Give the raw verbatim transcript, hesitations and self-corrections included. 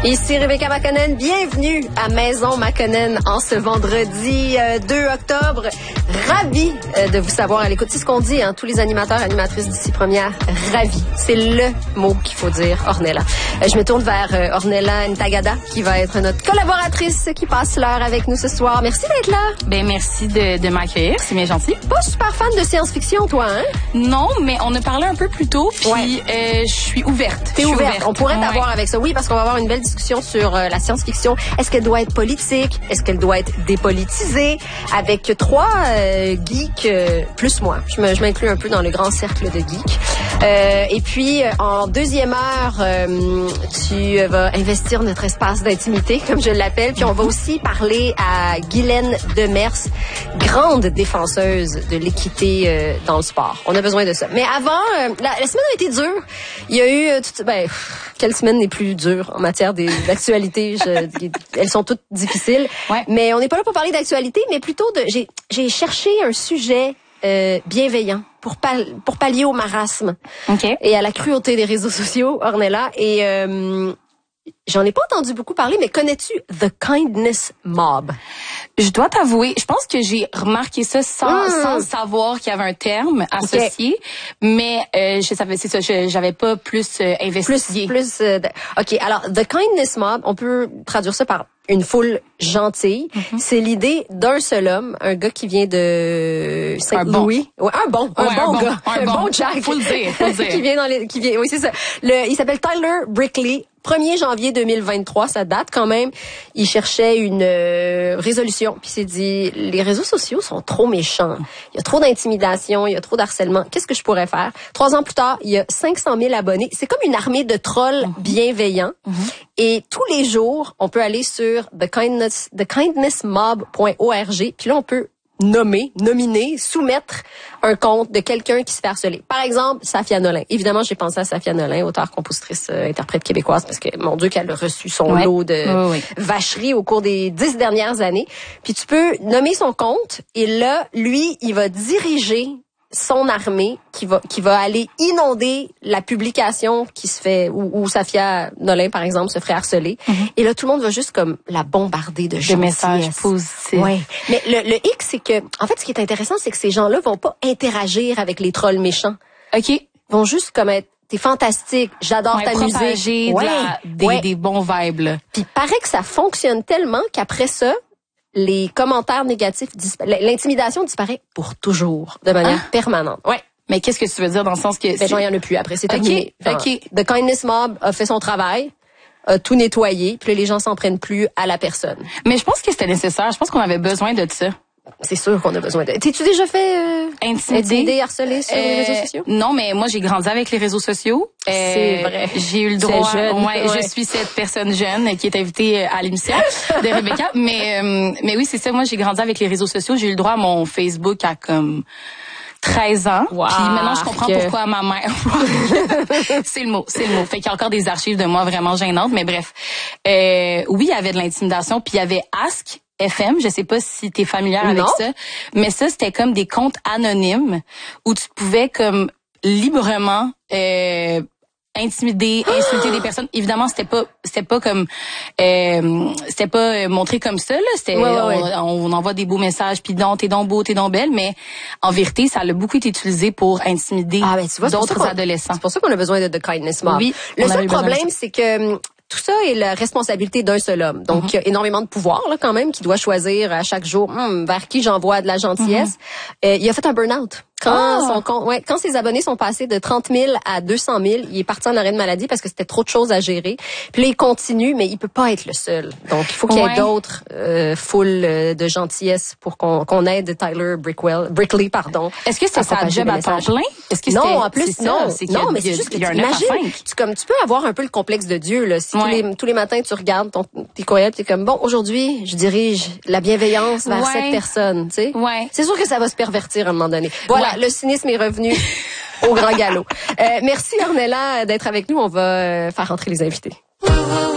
Ici Rebecca Makonnen, bienvenue à Maison Makonnen en ce vendredi euh, deux octobre. Ravi euh, de vous savoir à l'écoute. C'est ce qu'on dit, hein, tous les animateurs et animatrices d'ici première, ravis. C'est le mot qu'il faut dire, Ornella. Euh, je me tourne vers euh, Ornella Ntagada, qui va être notre collaboratrice qui passe l'heure avec nous ce soir. Merci d'être là. Ben merci de, de m'accueillir, c'est bien gentil. Pas super fan de science-fiction, toi, hein? Non, mais on a parlé un peu plus tôt, puis ouais. euh, je suis ouverte. T'es ouverte. ouverte. On pourrait ouais. t'avoir avec ça. Oui, parce qu'on va avoir une belle discussion sur euh, la science-fiction. Est-ce qu'elle doit être politique? Est-ce qu'elle doit être dépolitisée? Avec trois euh, geeks, euh, plus moi. Je, me, je m'inclus un peu dans le grand cercle de geeks. Euh, et puis, euh, en deuxième heure, euh, tu vas investir notre espace d'intimité, comme je l'appelle. Puis on va aussi parler à Guylaine Demers, grande défenseuse de l'équité euh, dans le sport. On a besoin de ça. Mais avant, euh, la, la semaine a été dure. Il y a eu... Euh, tout, ben, pff, quelle semaine n'est plus dure en matière des, d'actualité? Je, elles sont toutes difficiles. Ouais. Mais on n'est pas là pour parler d'actualité, mais plutôt de... J'ai, j'ai cherché un sujet euh, bienveillant pour, pal, pour pallier au marasme okay. et à la cruauté des réseaux sociaux, Ornella. Et euh, j'en ai pas entendu beaucoup parler, mais connais-tu The Kindness Mob? Je dois t'avouer, je pense que j'ai remarqué ça sans, mmh. sans savoir qu'il y avait un terme associé, okay. mais euh, je savais, c'est ça, je, j'avais pas plus euh, investigué. Plus, plus. Euh, de... Ok, alors The Kindness Mob, on peut traduire ça par une foule gentille. Mm-hmm. C'est l'idée d'un seul homme, un gars qui vient de Saint-Louis. Bon. Ouais, un bon, un, ouais, bon, un bon gars, un, un bon, bon Jack. Faut le dire, faut le dire. qui vient dans les, qui vient, oui c'est ça. Le, il s'appelle Tyler Brickley. premier janvier deux mille vingt-trois, ça date quand même. Il cherchait une euh, résolution, puis il s'est dit, les réseaux sociaux sont trop méchants. Il y a trop d'intimidation, il y a trop d'harcèlement. Qu'est-ce que je pourrais faire? Trois ans plus tard, il y a cinq cent mille abonnés. C'est comme une armée de trolls mm-hmm. bienveillants. Mm-hmm. Et tous les jours, on peut aller sur the kindness, the kindness mob point org, puis là, on peut nommer, nominer, soumettre un compte de quelqu'un qui se fait harceler. Par exemple, Safia Nolin. Évidemment, j'ai pensé à Safia Nolin, auteure, compositrice, euh, interprète québécoise, parce que, mon Dieu, qu'elle a reçu son ouais. lot de oui, oui. vacheries au cours des dix dernières années. Puis tu peux nommer son compte, et là, lui, il va diriger son armée qui va qui va aller inonder la publication qui se fait où, où Safia Nolin par exemple se ferait harceler mm-hmm. et là tout le monde va juste comme la bombarder de, de messages positifs. Ouais. Mais le le hic c'est que en fait ce qui est intéressant c'est que ces gens-là vont pas interagir avec les trolls méchants. OK, ils vont juste comme être t'es fantastique, j'adore ouais, ta musique, ouais, la, des ouais. des bons vibes là. Puis paraît que ça fonctionne tellement qu'après ça les commentaires négatifs disparaissent. L'intimidation disparaît pour toujours, de manière ah. permanente. Ouais. Mais qu'est-ce que tu veux dire dans le sens que... Ben, genre, il y en a plus. Après, c'est terminé. OK, OK. The Kindness Mob a fait son travail, a tout nettoyé, puis là, les gens s'en prennent plus à la personne. Mais je pense que c'était nécessaire. Je pense qu'on avait besoin de ça. C'est sûr qu'on a besoin de... T'es-tu déjà fait euh, intimider, intimider, harceler sur euh, les réseaux sociaux? Non, mais moi, j'ai grandi avec les réseaux sociaux. Euh, c'est vrai. J'ai eu le droit... Jeune. Ouais, ouais. Je suis cette personne jeune qui est invitée à l'émission de Rebecca. Mais, euh, mais oui, c'est ça. Moi, j'ai grandi avec les réseaux sociaux. J'ai eu le droit à mon Facebook à comme... treize ans. Wow, puis maintenant, je comprends que... pourquoi ma mère... c'est le mot, c'est le mot. Fait qu'il y a encore des archives de moi vraiment gênantes, mais bref. Euh, oui, il y avait de l'intimidation, puis il y avait Ask F M, je sais pas si t'es familière avec non. ça, mais ça, c'était comme des comptes anonymes où tu pouvais comme librement... Euh, intimider, insulter des personnes. Évidemment, c'était pas, c'était pas comme, euh, c'était pas montré comme ça, là. C'était, ouais, ouais, ouais. On, on envoie des beaux messages, puis donc, t'es donc beau, t'es donc belle, mais en vérité, ça a beaucoup été utilisé pour intimider ah, ben, tu vois, d'autres adolescents. C'est pour ça qu'on a besoin de The Kindness Mob. Oui. Le seul problème, c'est que tout ça est la responsabilité d'un seul homme. Donc, mm-hmm. il y a énormément de pouvoir, là, quand même, qui doit choisir à chaque jour hum, vers qui j'envoie de la gentillesse. Mm-hmm. Euh, il a fait un burn-out. Quand, oh. son compte, ouais, quand ses abonnés sont passés de trente mille à deux cent mille, il est parti en arrêt de maladie parce que c'était trop de choses à gérer. Puis là, il continue, mais il peut pas être le seul. Donc, il faut qu'il y ait ouais. d'autres euh, foules de gentillesse pour qu'on, qu'on aide Tyler Brickwell, Brickley, pardon. Est-ce que c'est sa job à temps plein? Est-ce que non, en plus, c'est non. Ça, c'est non, mais c'est juste que tu imagines, tu, comme, tu peux avoir un peu le complexe de Dieu, là. Si ouais. tous les, tous les matins, tu regardes ton, tes courriels, tu es comme, bon, aujourd'hui, je dirige la bienveillance vers ouais. cette personne, tu sais. Ouais. C'est sûr que ça va se pervertir à un moment donné. Voilà, ouais. le cynisme est revenu au grand galop. Euh, merci Ornella d'être avec nous. On va faire rentrer les invités.